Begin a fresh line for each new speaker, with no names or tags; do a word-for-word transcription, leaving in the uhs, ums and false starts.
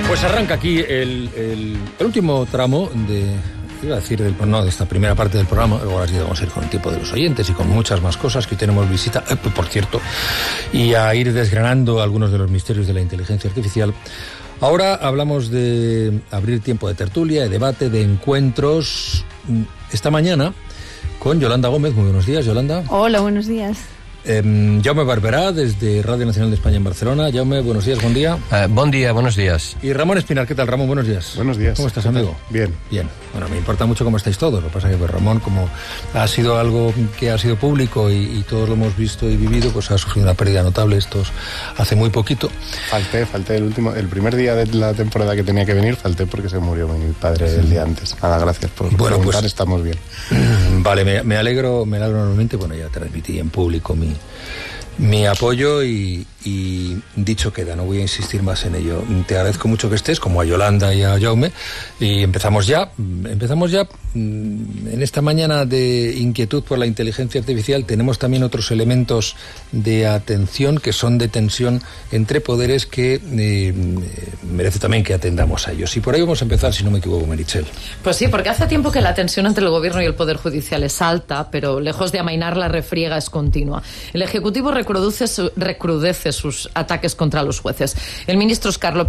Pues arranca aquí el, el, el último tramo de, iba a decir, del, no, de esta primera parte del programa. Luego ahora sí vamos a ir con el tiempo de los oyentes y con muchas más cosas, que hoy tenemos visita, eh, por cierto, y a ir desgranando algunos de los misterios de la inteligencia artificial. Ahora hablamos de abrir tiempo de tertulia, de debate, de encuentros. Esta mañana con Yolanda Gómez. Muy buenos días, Yolanda.
Hola, buenos días.
Eh, Jaume Barberá, desde Radio Nacional de España en Barcelona. Jaume, buenos días, buen día.
Uh, buen día, buenos días.
Y Ramón Espinar, ¿qué tal, Ramón? Buenos días.
Buenos días.
¿Cómo estás, amigo?
Bien.
Bien. Bueno, me importa mucho cómo estáis todos. Lo que pasa es que pues, Ramón, como ha sido algo que ha sido público y, y todos lo hemos visto y vivido, pues ha sufrido una pérdida notable estos hace muy poquito.
Falté, falté el último, el primer día de la temporada que tenía que venir, falté porque se murió mi padre sí. el día antes. Nada, gracias por
bueno,
preguntar,
pues,
estamos bien.
Vale, me, me alegro, me alegro enormemente. Bueno, ya transmití en público mi... mi apoyo y, y dicho queda, no voy a insistir más en ello. Te agradezco mucho que estés, como a Yolanda y a Jaume, y empezamos ya, empezamos ya en esta mañana de inquietud por la inteligencia artificial. Tenemos también otros elementos de atención que son de tensión entre poderes que eh, merece también que atendamos a ellos. Y por ahí vamos a empezar, si no me equivoco, Meritxell.
Pues sí, porque hace tiempo que la tensión entre el gobierno y el poder judicial es alta, pero lejos de amainar la refriega es continua. El Ejecutivo recrudece, recrudece sus ataques contra los jueces. El ministro Oscar López